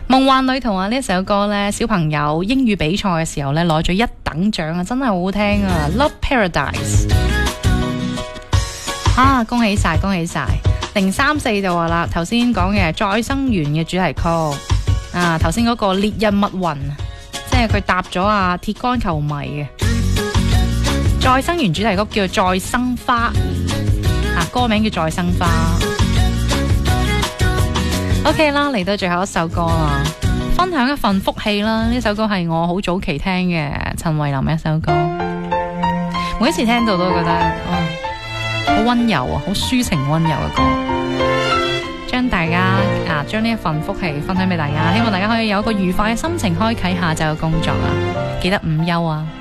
夢幻旅途啊，呢首歌呢，小朋友英語比賽嘅時候呢，攞咗1等獎啊，真係好好聽啊 Love Paradise 啊，恭喜晒恭喜晒。034就話啦，頭先講嘅再生緣嘅主題曲啊，頭先嗰個烈日密雲，即係佢搭咗啊鐵杆球迷嘅再生緣主題曲叫做再生花啊，歌名叫再生花。OK 啦，嚟到最後一首歌啦，分享一份福氣啦。呢首歌係我好早期聽嘅陳慧琳嘅一首歌，每一次聽到都覺得好溫柔啊，好抒情溫柔嘅歌。將大家將呢一份福氣分享俾大家，希望大家可以有一個愉快嘅心情開啟下晝嘅工作啊！記得午休啊！